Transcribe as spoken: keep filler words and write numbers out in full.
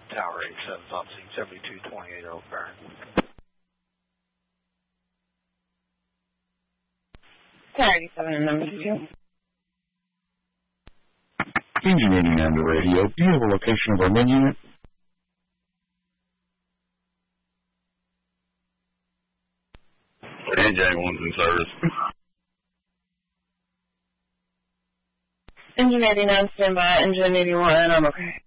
Tower eighty-seven, on scene seventy-two twenty-eight Earl Barron. Tower eighty-seven and number two. Engine eighty-nine to radio. Do you have a location of our main unit? N J one's in service. Engine eighty-nine, stand by. Engine eighty-one, I'm okay.